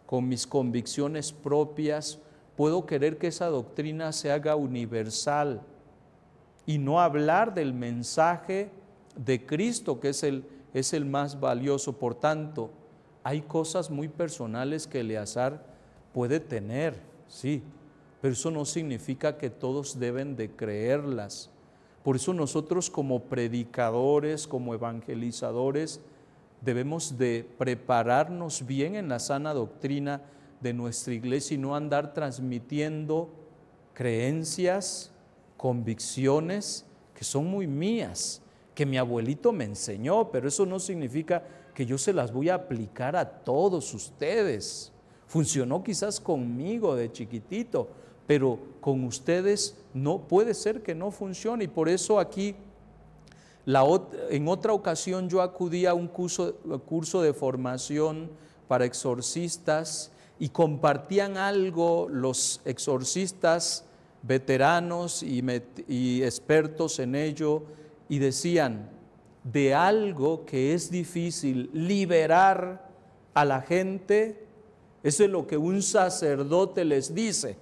con mis convicciones propias, puedo querer que esa doctrina se haga universal y no hablar del mensaje de Cristo, que es el más valioso. Por tanto, hay cosas muy personales que Eleazar puede tener, sí, pero eso no significa que todos deben de creerlas. Por eso nosotros como predicadores, como evangelizadores, debemos de prepararnos bien en la sana doctrina de nuestra iglesia y no andar transmitiendo creencias, convicciones que son muy mías, que mi abuelito me enseñó, pero eso no significa que yo se las voy a aplicar a todos ustedes. Funcionó quizás conmigo de chiquitito, pero con ustedes no puede ser que no funcione. Y por eso aquí, en otra ocasión yo acudí a un curso de formación para exorcistas y compartían algo los exorcistas veteranos y expertos en ello, y decían de algo que es difícil liberar a la gente, eso es lo que un sacerdote les dice.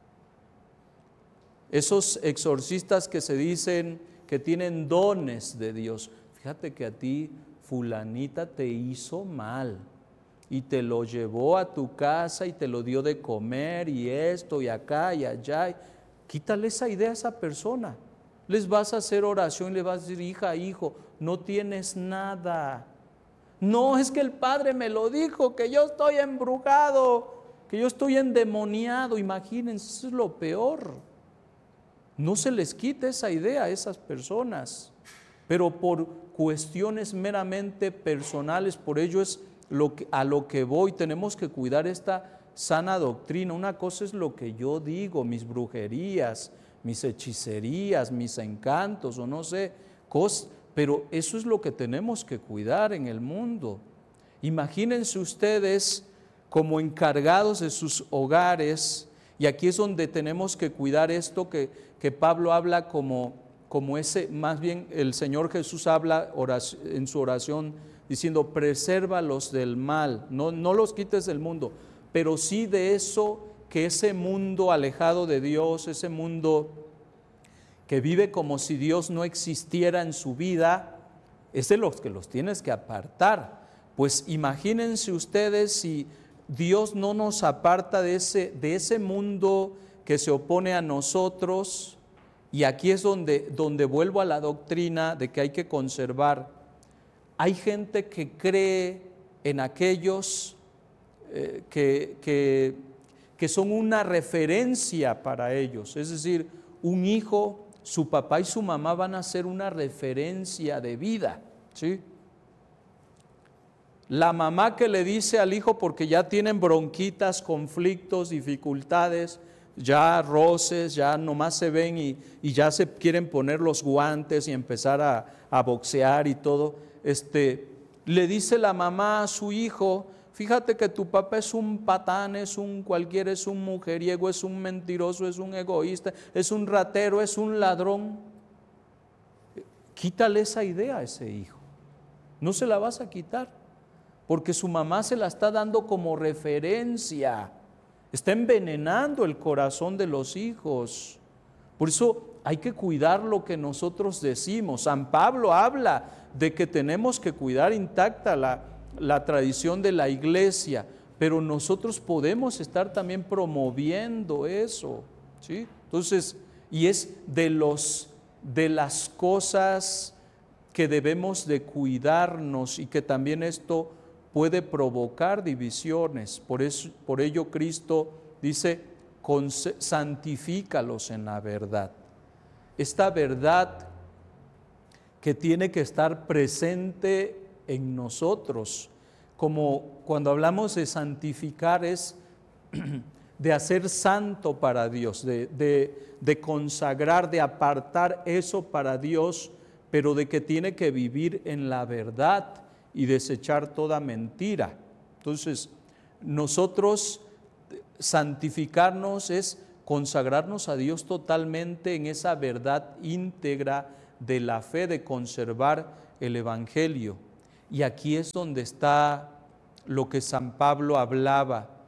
Esos exorcistas que se dicen que tienen dones de Dios, fíjate que a ti fulanita te hizo mal y te lo llevó a tu casa y te lo dio de comer y esto y acá y allá. Quítale esa idea a esa persona. Les vas a hacer oración y le vas a decir: hija, hijo, no tienes nada. No, es que el Padre me lo dijo, que yo estoy embrujado, que yo estoy endemoniado. Imagínense, eso es lo peor. No se les quite esa idea a esas personas, pero por cuestiones meramente personales. Por ello es a lo que voy. Tenemos que cuidar esta sana doctrina. Una cosa es lo que yo digo, mis brujerías, mis hechicerías, mis encantos o no sé, cosas, pero eso es lo que tenemos que cuidar en el mundo. Imagínense ustedes como encargados de sus hogares, y aquí es donde tenemos que cuidar esto que Pablo habla como ese, más bien el Señor Jesús habla en su oración diciendo: presérvalos del mal, no los quites del mundo, pero sí de eso, que ese mundo alejado de Dios, ese mundo que vive como si Dios no existiera en su vida, es de los que los tienes que apartar. Pues imagínense ustedes si Dios no nos aparta de ese mundo que se opone a nosotros. Y aquí es donde vuelvo a la doctrina de que hay que conservar. Hay gente que cree en aquellos que son una referencia para ellos. Es decir, un hijo, su papá y su mamá van a ser una referencia de vida, ¿sí? La mamá que le dice al hijo, porque ya tienen bronquitas, conflictos, dificultades, ya roces, ya nomás se ven y ya se quieren poner los guantes y empezar a boxear y todo, le dice la mamá a su hijo: fíjate que tu papá es un patán, es un cualquiera, es un mujeriego, es un mentiroso, es un egoísta, es un ratero, es un ladrón. Quítale esa idea a ese hijo, no se la vas a quitar, porque su mamá se la está dando como referencia, está envenenando el corazón de los hijos. Por eso hay que cuidar lo que nosotros decimos. San Pablo habla de que tenemos que cuidar intacta la tradición de la iglesia, pero nosotros podemos estar también promoviendo eso, ¿sí? Entonces, y es de las cosas que debemos de cuidarnos, y que también esto puede provocar divisiones. Por ello Cristo dice: santifícalos en la verdad. Esta verdad que tiene que estar presente en nosotros, como cuando hablamos de santificar, es de hacer santo para Dios, de consagrar, de apartar eso para Dios, pero de que tiene que vivir en la verdad y desechar toda mentira. Entonces, nosotros santificarnos es consagrarnos a Dios totalmente en esa verdad íntegra de la fe, de conservar el Evangelio. Y aquí es donde está lo que San Pablo hablaba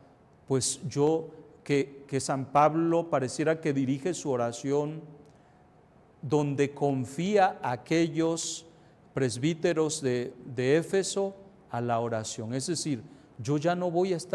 pues que San Pablo pareciera que dirige su oración donde confía a aquellos presbíteros de Éfeso a la oración. Es decir, yo ya no voy a estar